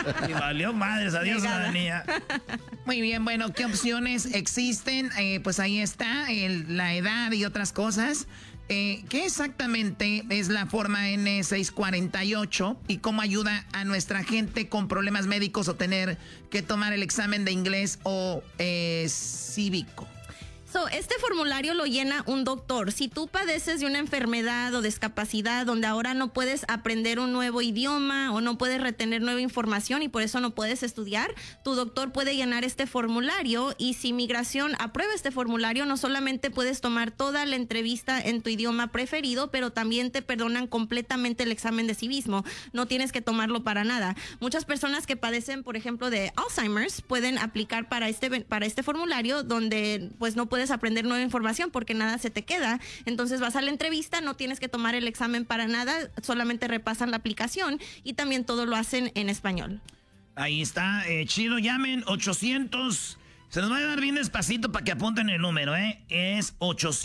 Y valió madres, adiós ciudadanía. Muy bien, bueno, ¿qué opciones existen? Pues ahí está, la edad y otras cosas. ¿Qué exactamente es la forma N648 y cómo ayuda a nuestra gente con problemas médicos o tener que tomar el examen de inglés o cívico? Este formulario lo llena un doctor. Si tú padeces de una enfermedad o discapacidad donde ahora no puedes aprender un nuevo idioma o no puedes retener nueva información y por eso no puedes estudiar, tu doctor puede llenar este formulario y si migración aprueba este formulario, no solamente puedes tomar toda la entrevista en tu idioma preferido, pero también te perdonan completamente el examen de civismo. No tienes que tomarlo para nada. Muchas personas que padecen, por ejemplo, de Alzheimer's pueden aplicar para este formulario donde pues no puedes aprender nueva información porque nada se te queda. Entonces vas a la entrevista, no tienes que tomar el examen para nada, solamente repasan la aplicación y también todo lo hacen en español. Ahí está, chido, llamen 800, se nos va a dar bien despacito para que apunten el número, es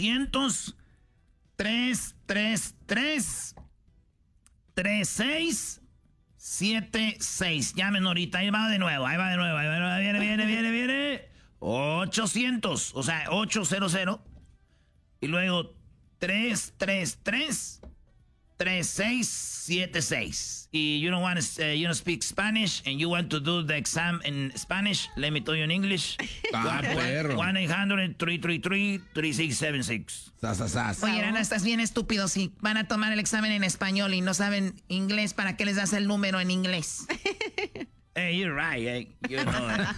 800-333-3676. Llamen ahorita, ahí va de nuevo, viene. 800, o sea, 800 y luego 333-3676. Y you don't speak Spanish and you want to do the exam in Spanish, let me tell you in English. Perro. 1-800-333-3676. Oye, Ana, estás bien estúpido. Si van a tomar el examen en español y no saben inglés, ¿para qué les das el número en inglés? Hey, you're right. You know it.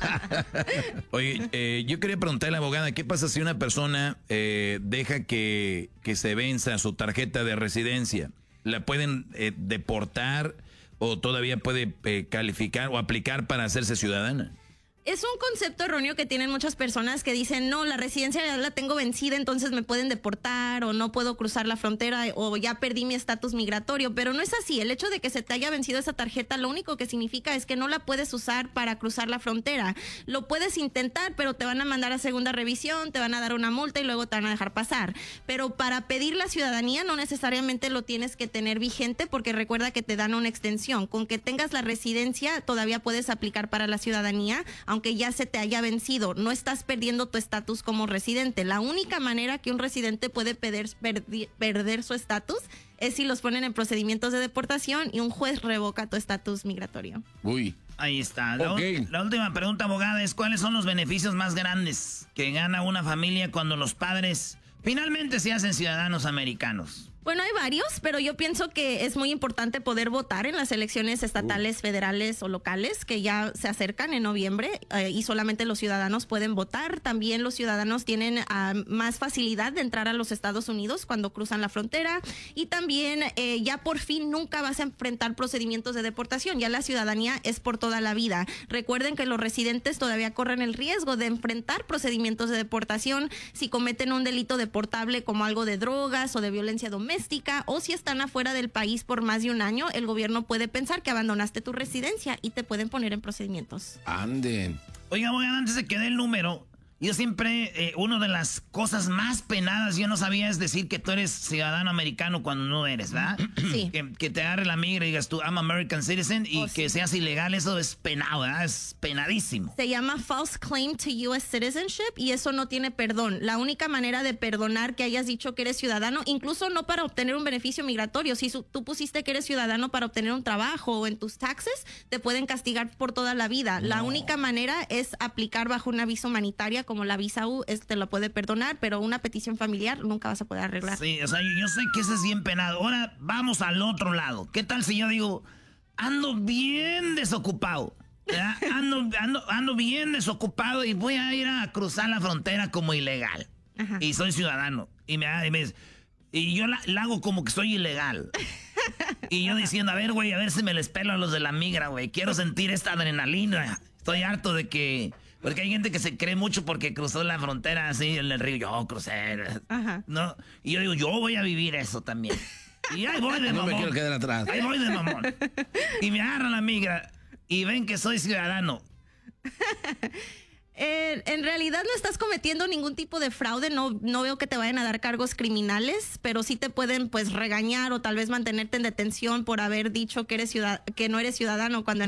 Oye, yo quería preguntarle a la abogada, ¿qué pasa si una persona deja que se venza su tarjeta de residencia? ¿La pueden deportar o todavía puede calificar o aplicar para hacerse ciudadana? Es un concepto erróneo que tienen muchas personas que dicen, no, la residencia ya la tengo vencida, entonces me pueden deportar o no puedo cruzar la frontera o ya perdí mi estatus migratorio, pero no es así. El hecho de que se te haya vencido esa tarjeta lo único que significa es que no la puedes usar para cruzar la frontera. Lo puedes intentar, pero te van a mandar a segunda revisión, te van a dar una multa y luego te van a dejar pasar. Pero para pedir la ciudadanía no necesariamente lo tienes que tener vigente porque recuerda que te dan una extensión. Con que tengas la residencia todavía puedes aplicar para la ciudadanía, aunque ya se te haya vencido. No estás perdiendo tu estatus como residente. La única manera que un residente puede perder su estatus es si los ponen en procedimientos de deportación y un juez revoca tu estatus migratorio. Uy. Ahí está. La Okay. última pregunta, abogada, es ¿cuáles son los beneficios más grandes que gana una familia cuando los padres finalmente se hacen ciudadanos americanos? Bueno, hay varios, pero yo pienso que es muy importante poder votar en las elecciones estatales, federales o locales que ya se acercan en noviembre y solamente los ciudadanos pueden votar. También los ciudadanos tienen más facilidad de entrar a los Estados Unidos cuando cruzan la frontera y también ya por fin nunca vas a enfrentar procedimientos de deportación. Ya la ciudadanía es por toda la vida. Recuerden que los residentes todavía corren el riesgo de enfrentar procedimientos de deportación si cometen un delito deportable como algo de drogas o de violencia doméstica o si están afuera del país por más de un año, el gobierno puede pensar que abandonaste tu residencia y te pueden poner en procedimientos. Anden. Oiga, abogada, antes de que dé el número, yo siempre, una de las cosas más penadas, yo no sabía, es decir que tú eres ciudadano americano cuando no eres, ¿verdad? Sí. Que te agarre la migra y digas tú, I'm American citizen, y que seas ilegal, eso es penado, ¿verdad? Es penadísimo. Se llama false claim to U.S. citizenship y eso no tiene perdón. La única manera de perdonar que hayas dicho que eres ciudadano, incluso no para obtener un beneficio migratorio, si tú pusiste que eres ciudadano para obtener un trabajo o en tus taxes, te pueden castigar por toda la vida. No. La única manera es aplicar bajo una visa humanitaria como la visa U, te lo puede perdonar, pero una petición familiar nunca vas a poder arreglar. Sí, o sea, yo sé que eso es bien penado. Ahora vamos al otro lado. ¿Qué tal si yo digo, ando bien desocupado? Ando bien desocupado y voy a ir a cruzar la frontera como ilegal. Ajá. Y soy ciudadano. Y yo la hago como que soy ilegal. Y yo diciendo, a ver, güey, a ver si me les pelo a los de la migra, güey. Quiero sentir esta adrenalina. Estoy harto de que... Porque hay gente que se cree mucho porque cruzó la frontera así en el río. Yo crucé. Ajá. ¿No? Y yo digo, yo voy a vivir eso también. Y ahí voy de mamón. No me quiero quedar atrás. Ahí voy de mamón. Y me agarran la migra y ven que soy ciudadano. En realidad no estás cometiendo ningún tipo de fraude, no veo que te vayan a dar cargos criminales, pero sí te pueden pues regañar o tal vez mantenerte en detención por haber dicho que no eres ciudadano cuando